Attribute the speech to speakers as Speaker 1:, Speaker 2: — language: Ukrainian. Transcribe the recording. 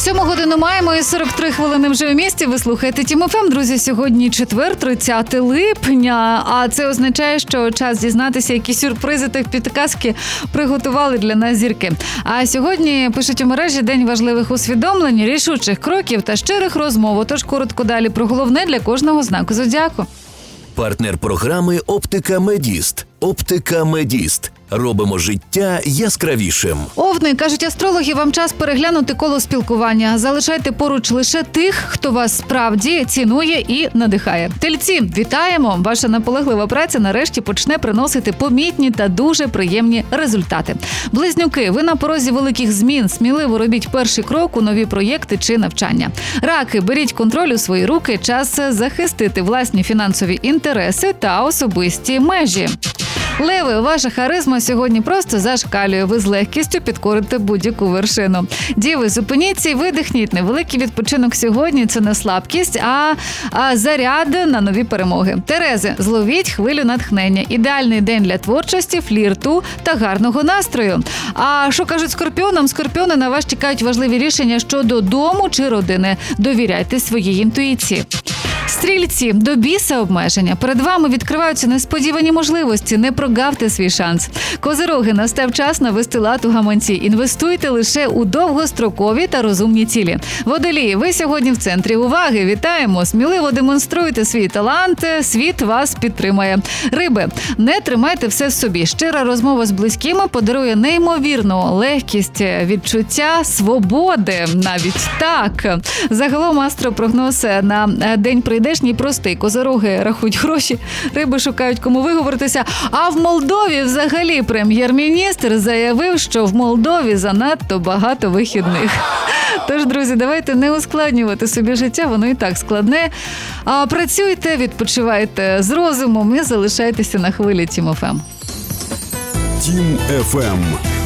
Speaker 1: 7 годину маємо і 43 хвилини вже у місті. Ви слухаєте Тім ФМ. Друзі, сьогодні четвер, 30 липня. А це означає, що час дізнатися, які сюрпризи та підказки приготували для нас зірки. А сьогодні, пишуть у мережі, день важливих усвідомлень, рішучих кроків та щирих розмов. Отож, коротко далі про головне для кожного знаку зодіаку.
Speaker 2: Партнер програми «Оптика Медіст». «Оптика Медіст». Робимо життя яскравішим.
Speaker 1: Овни, кажуть астрологи, вам час переглянути коло спілкування. Залишайте поруч лише тих, хто вас справді цінує і надихає. Тельці, вітаємо! Ваша наполеглива праця нарешті почне приносити помітні та дуже приємні результати. Близнюки, ви на порозі великих змін. Сміливо робіть перший крок у нові проєкти чи навчання. Раки, беріть контроль у свої руки. Час захистити власні фінансові інтереси та особисті межі. Леви, ваша харизма сьогодні просто зашкалює. Ви з легкістю підкорите будь-яку вершину. Діви, зупиніться і видихніть. Невеликий відпочинок сьогодні – це не слабкість, а заряд на нові перемоги. Терези, зловіть хвилю натхнення. Ідеальний день для творчості, флірту та гарного настрою. А що кажуть скорпіонам? Скорпіони, на вас чекають важливі рішення щодо дому чи родини. Довіряйте своїй інтуїції. Стрільці, до біса обмеження. Перед вами відкриваються несподівані можливості. Не прогавте свій шанс. Козироги, настав час навести лад у гаманці. Інвестуйте лише у довгострокові та розумні цілі. Водолії, ви сьогодні в центрі уваги. Вітаємо! Сміливо демонструйте свій талант. Світ вас підтримає. Риби, не тримайте все в собі. Щира розмова з близькими подарує неймовірну легкість, відчуття свободи. Навіть так. Загалом астропрогноз на день прийдешній простий. Козироги рахують гроші, риби шукають кому виговоритися. А в Молдові взагалі прем'єр-міністр заявив, що в Молдові занадто багато вихідних. Тож, друзі, давайте не ускладнювати собі життя, воно і так складне. А працюйте, відпочивайте з розумом і залишайтеся на хвилі Тім ФМ.
Speaker 3: Тім ФМ.